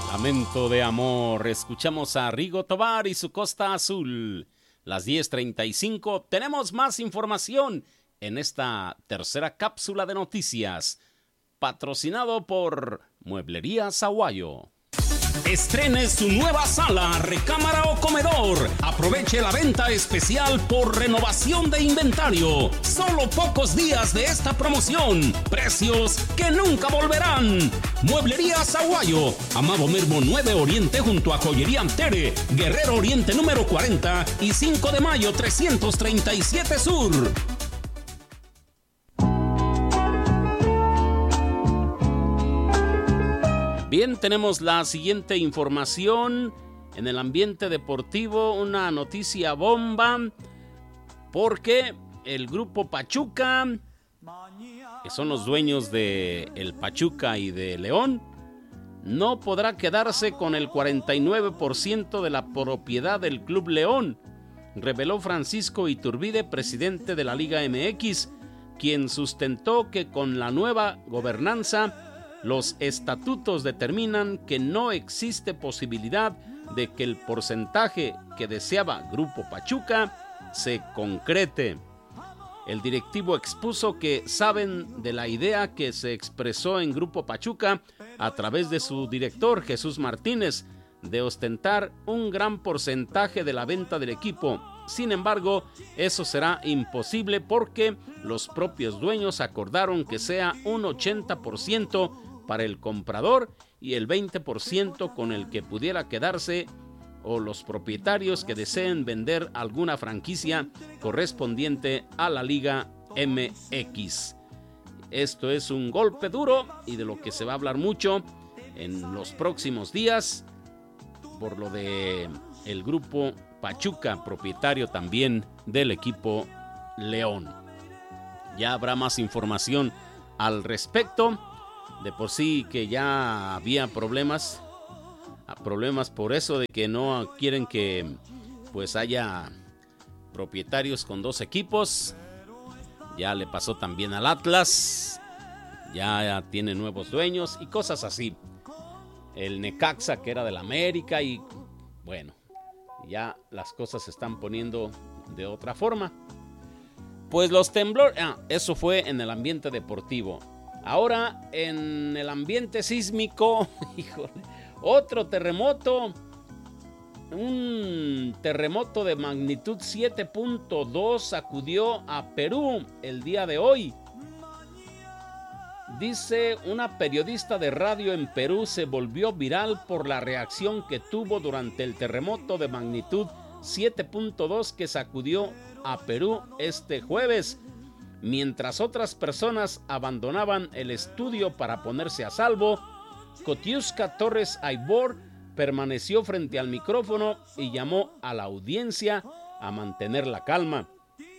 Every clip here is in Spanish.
Lamento de amor. Escuchamos a Rigo Tobar y su Costa Azul. Las 10:35. Tenemos más información en esta tercera cápsula de noticias. Patrocinado por Mueblerías Aguayo. Estrene su nueva sala, recámara o comedor. Aproveche la venta especial por renovación de inventario. Solo pocos días de esta promoción. Precios que nunca volverán. Mueblerías Aguayo. Amado Mermo 9 Oriente junto a Joyería Antere. Guerrero Oriente número 40 y 5 de mayo 337 Sur. Bien, tenemos la siguiente información en el ambiente deportivo, una noticia bomba, porque el grupo Pachuca, que son los dueños de el Pachuca y de León, no podrá quedarse con el 49% de la propiedad del Club León, reveló Francisco Iturbide, presidente de la Liga MX, quien sustentó que con la nueva gobernanza los estatutos determinan que no existe posibilidad de que el porcentaje que deseaba Grupo Pachuca se concrete. El directivo expuso que saben de la idea que se expresó en Grupo Pachuca a través de su director Jesús Martínez de ostentar un gran porcentaje de la venta del equipo. Sin embargo, eso será imposible porque los propios dueños acordaron que sea un 80% para el comprador y el 20% con el que pudiera quedarse o los propietarios que deseen vender alguna franquicia correspondiente a la Liga MX. Esto es un golpe duro y de lo que se va a hablar mucho en los próximos días por lo de el grupo Pachuca, propietario también del equipo León. Ya habrá más información al respecto. De por sí que ya había problemas por eso de que no quieren que pues haya propietarios con dos equipos. Ya le pasó también al Atlas, ya tiene nuevos dueños y cosas así. El Necaxa, que era del América, y bueno, ya las cosas se están poniendo de otra forma. Pues los temblores, eso fue en el ambiente deportivo. Ahora, en el ambiente sísmico, híjole, otro terremoto, un terremoto de magnitud 7.2 sacudió a Perú el día de hoy. Dice, una periodista de radio en Perú se volvió viral por la reacción que tuvo durante el terremoto de magnitud 7.2 que sacudió a Perú este jueves. Mientras otras personas abandonaban el estudio para ponerse a salvo, Kotiuska Torres Aybor permaneció frente al micrófono y llamó a la audiencia a mantener la calma.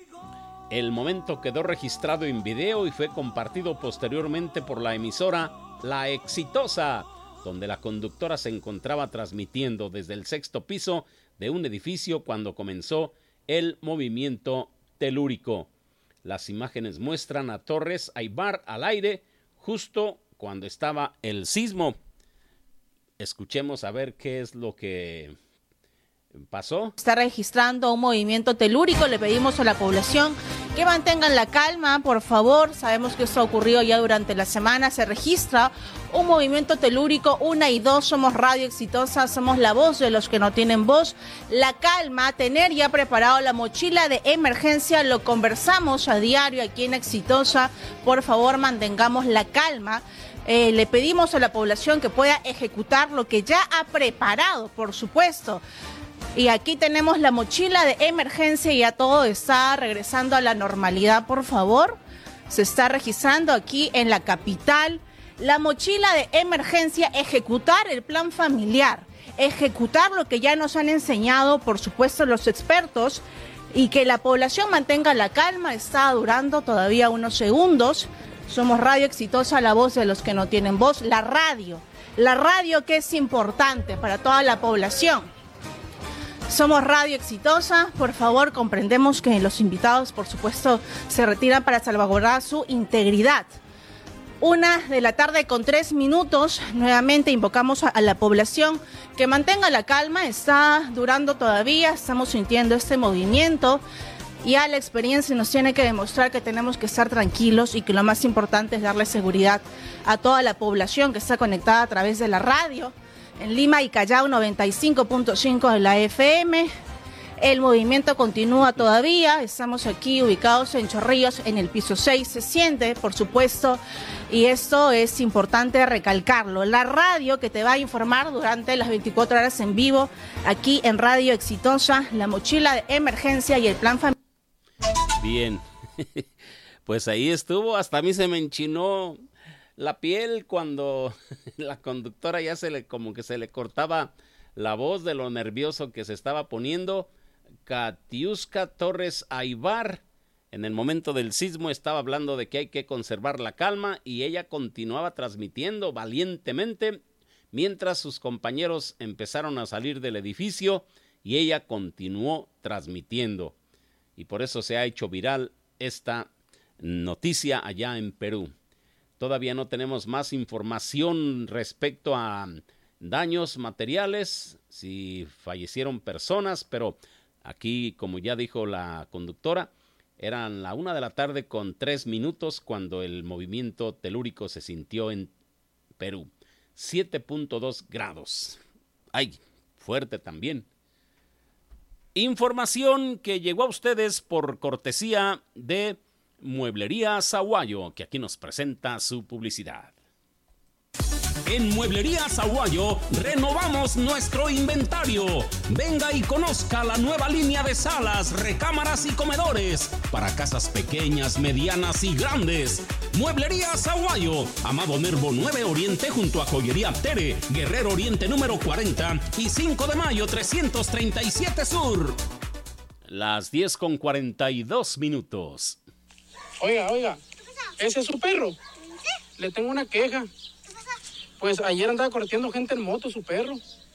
El momento quedó registrado en video y fue compartido posteriormente por la emisora La Exitosa, donde la conductora se encontraba transmitiendo desde el 6º piso de un edificio cuando comenzó el movimiento telúrico. Las imágenes muestran a Torres Aybar al aire justo cuando estaba el sismo. Escuchemos a ver qué es lo que pasó. Está registrando un movimiento telúrico. Le pedimos a la población que mantengan la calma, por favor. Sabemos que esto ha ocurrido ya durante la semana. Se registra un movimiento telúrico. 1 y 2, somos Radio Exitosa, somos la voz de los que no tienen voz. La calma, tener ya preparado la mochila de emergencia, lo conversamos a diario aquí en Exitosa. Por favor, mantengamos la calma. Le pedimos a la población que pueda ejecutar lo que ya ha preparado, por supuesto. Y aquí tenemos la mochila de emergencia y ya todo está regresando a la normalidad, por favor. Se está registrando aquí en la capital. La mochila de emergencia, ejecutar el plan familiar, ejecutar lo que ya nos han enseñado, por supuesto, los expertos, y que la población mantenga la calma. Está durando todavía unos segundos. Somos Radio Exitosa, la voz de los que no tienen voz. La radio que es importante para toda la población. Somos Radio Exitosa, por favor, comprendemos que los invitados, por supuesto, se retiran para salvaguardar su integridad. 1:03 p.m. Nuevamente invocamos a la población que mantenga la calma. Está durando todavía, estamos sintiendo este movimiento. Ya la experiencia nos tiene que demostrar que tenemos que estar tranquilos y que lo más importante es darle seguridad a toda la población que está conectada a través de la radio. En Lima y Callao 95.5 de la FM. El movimiento continúa todavía, estamos aquí ubicados en Chorrillos, en el piso 6, se siente, por supuesto, y esto es importante recalcarlo. La radio que te va a informar durante las 24 horas en vivo, aquí en Radio Exitosa, la mochila de emergencia y el plan familiar. Bien, pues ahí estuvo, hasta a mí se me enchinó la piel cuando la conductora ya como que se le cortaba la voz de lo nervioso que se estaba poniendo. Katiuska Torres Aybar, en el momento del sismo, estaba hablando de que hay que conservar la calma y ella continuaba transmitiendo valientemente mientras sus compañeros empezaron a salir del edificio y ella continuó transmitiendo. Y por eso se ha hecho viral esta noticia allá en Perú. Todavía no tenemos más información respecto a daños materiales, si fallecieron personas, pero aquí, como ya dijo la conductora, eran la 1:03 p.m. cuando el movimiento telúrico se sintió en Perú. 7.2 grados. ¡Ay! Fuerte también. Información que llegó a ustedes por cortesía de Mueblería Sahuayo, que aquí nos presenta su publicidad. En Mueblería Sahuayo renovamos nuestro inventario. Venga y conozca la nueva línea de salas, recámaras y comedores para casas pequeñas, medianas y grandes. Mueblería Sahuayo, Amado Nervo 9 Oriente junto a Joyería Tere, Guerrero Oriente número 40 y 5 de mayo 337 Sur. Las 10:42. Oiga, ¿ese es su perro? Le tengo una queja. Pues ayer andaba correteando gente en moto su perro.